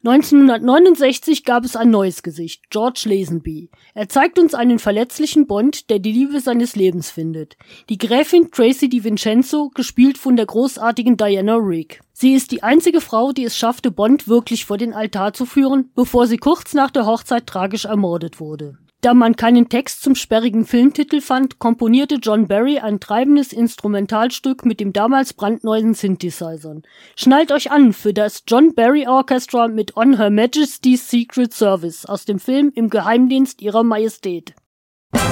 1969 gab es ein neues Gesicht, George Lazenby. Er zeigt uns einen verletzlichen Bond, der die Liebe seines Lebens findet. Die Gräfin Tracy DiVincenzo, gespielt von der großartigen Diana Rigg. Sie ist die einzige Frau, die es schaffte, Bond wirklich vor den Altar zu führen, bevor sie kurz nach der Hochzeit tragisch ermordet wurde. Da man keinen Text zum sperrigen Filmtitel fand, komponierte John Barry ein treibendes Instrumentalstück mit dem damals brandneuen Synthesizern. Schnallt euch an für das John Barry Orchestra mit On Her Majesty's Secret Service aus dem Film Im Geheimdienst ihrer Majestät.